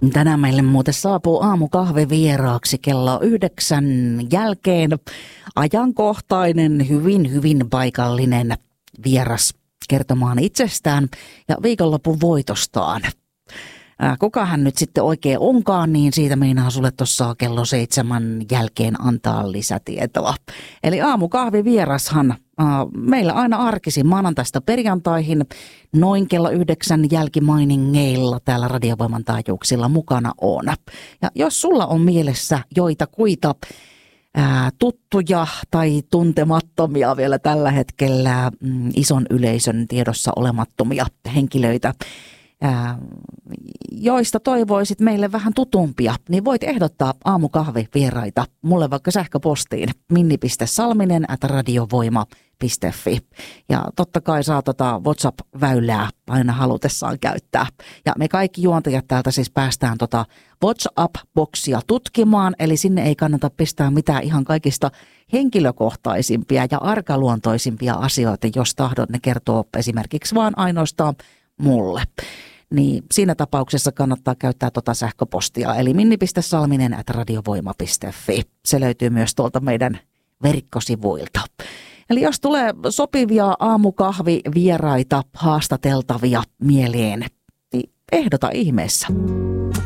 Tänään meille muuten saapuu aamukahvi vieraaksi kello 9 jälkeen ajankohtainen, hyvin paikallinen vieras kertomaan itsestään ja viikonlopun voitostaan. Kuka hän nyt sitten oikein onkaan, niin siitä meinaa sulle tuossa kello 7 jälkeen antaa lisätietoa. Eli aamukahvi vierashan meillä aina arkisin maanantaista perjantaihin noin kello 9 jälkimainingeilla täällä Radiovoiman taajuuksilla mukana on. Ja jos sulla on mielessä joitakuita tuttuja tai tuntemattomia vielä tällä hetkellä ison yleisön tiedossa olemattomia henkilöitä, joista toivoisit meille vähän tutumpia, niin voit ehdottaa aamukahvivieraita mulle vaikka sähköpostiin minni.salminen@radiovoima.fi. Ja totta kai saa WhatsApp-väylää aina halutessaan käyttää. Ja me kaikki juontajat täältä siis päästään WhatsApp-boksia tutkimaan, eli sinne ei kannata pistää mitään ihan kaikista henkilökohtaisimpia ja arkaluontoisimpia asioita, jos tahdot ne kertoo esimerkiksi vaan ainoastaan mulle. Niin siinä tapauksessa kannattaa käyttää sähköpostia, eli minni.salminen@radiovoima.fi. Se löytyy myös tuolta meidän verkkosivuilta. Eli jos tulee sopivia aamukahvivieraita haastateltavia mieleen, niin ehdota ihmeessä.